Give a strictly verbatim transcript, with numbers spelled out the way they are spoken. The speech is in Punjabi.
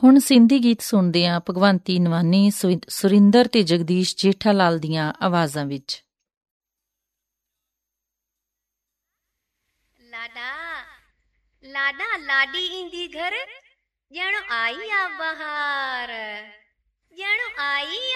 ਹੁਣ ਸਿੰਧੀ ਗੀਤ ਸੁਣਦੇ ਹਾਂ ਭਗਵੰਤੀ ਨਵਾਨੀ, ਸੁ- ਸੁਰਿੰਦਰ ਤੇ ਜਗਦੀਸ਼ ਜੇਠਾ ਲਾਲ ਦੀਆਂ ਆਵਾਜ਼ਾਂ ਵਿੱਚ। ਲਾਡਾ ਲਾਡਾ ਲਾਡੀ ਇੰਦੀ ਘਰ, ਜਣੋ ਆਈ ਆ ਬਹਾਰ, ਜਣੋ ਆਈ